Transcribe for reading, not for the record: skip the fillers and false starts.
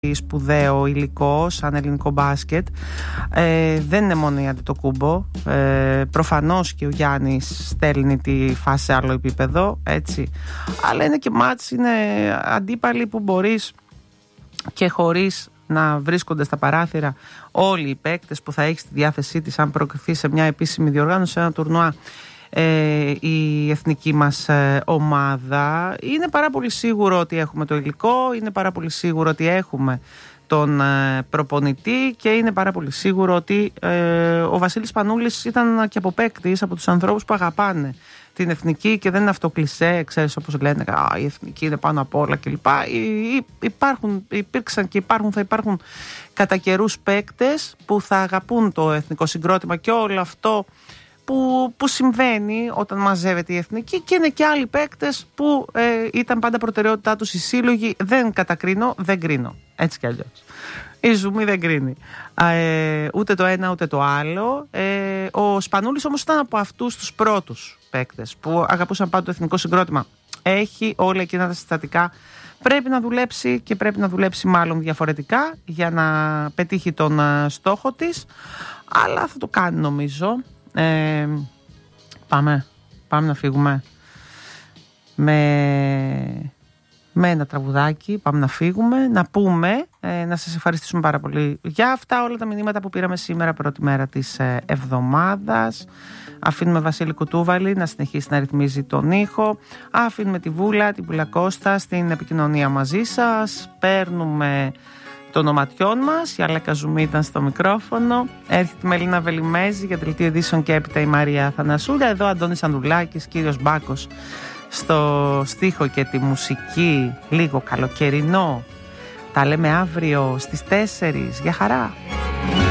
σπουδαίο υλικό σαν ελληνικό μπάσκετ. Δεν είναι μόνο η Αντετοκούμπο. Προφανώς και ο Γιάννης στέλνει τη φάση σε άλλο επίπεδο, έτσι. Αλλά είναι και μάτς, είναι αντίπαλοι που μπορείς και χωρίς να βρίσκονται στα παράθυρα όλοι οι παίκτες που θα έχει στη διάθεσή της αν προκριθεί σε μια επίσημη διοργάνωση, σε ένα τουρνουά, η εθνική μας ομάδα. Είναι πάρα πολύ σίγουρο ότι έχουμε το υλικό, είναι πάρα πολύ σίγουρο ότι έχουμε τον προπονητή και είναι πάρα πολύ σίγουρο ότι ο Βασίλης Πανούλης ήταν και από παίκτης, από τους ανθρώπους που αγαπάνε την εθνική και δεν είναι αυτό κλισέ, ξέρεις, όπως λένε, η εθνική είναι πάνω απ' όλα κλπ. Υπήρξαν και θα υπάρχουν κατά καιρούς παίκτες που θα αγαπούν το εθνικό συγκρότημα και όλο αυτό που συμβαίνει όταν μαζεύεται η εθνική, και είναι και άλλοι παίκτες που ήταν πάντα προτεραιότητά τους οι σύλλογοι. Δεν κατακρίνω, δεν κρίνω. Έτσι κι αλλιώς. Η ζουμί δεν κρίνει. Ούτε το ένα ούτε το άλλο. Ο Σπανούλης όμως ήταν από αυτούς τους πρώτους παίκτες που αγαπούσαν πάντα το εθνικό συγκρότημα. Έχει όλα εκείνα τα συστατικά. Πρέπει να δουλέψει και πρέπει να δουλέψει μάλλον διαφορετικά για να πετύχει τον στόχο της. Αλλά θα το κάνει νομίζω. Πάμε να φύγουμε με ένα τραγουδάκι. Πάμε να φύγουμε, να πούμε, να σας ευχαριστήσουμε πάρα πολύ για αυτά όλα τα μηνύματα που πήραμε σήμερα, πρώτη μέρα της εβδομάδας. Αφήνουμε Βασίλη Κουτούβαλη να συνεχίσει να ρυθμίζει τον ήχο. Αφήνουμε τη Βούλα, την Πουλακώστα στην επικοινωνία μαζί σας. Παίρνουμε των οματιών μας, η Αλέκα Ζουμί ήταν στο μικρόφωνο. Έρχεται η Μελίνα Βελιμέζη για δελτίο ειδήσεων και έπειτα η Μαρία Θανασούλα. Εδώ Αντώνης Ανδουλάκης, κύριος Μπάκος στο στίχο και τη μουσική, λίγο καλοκαιρινό. Τα λέμε αύριο στις 4. Γεια χαρά.